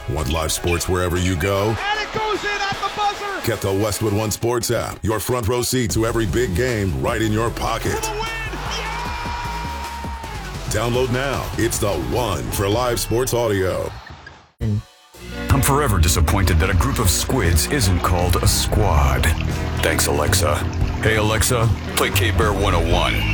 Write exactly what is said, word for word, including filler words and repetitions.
Want live sports wherever you go? And it goes in at the buzzer! Get the Westwood One Sports app. Your front row seat to every big game right in your pocket. For the win! Download now. It's the one for live sports audio. I'm forever disappointed that a group of squids isn't called a squad. Thanks, Alexa. Hey, Alexa, play K-Bear one oh one.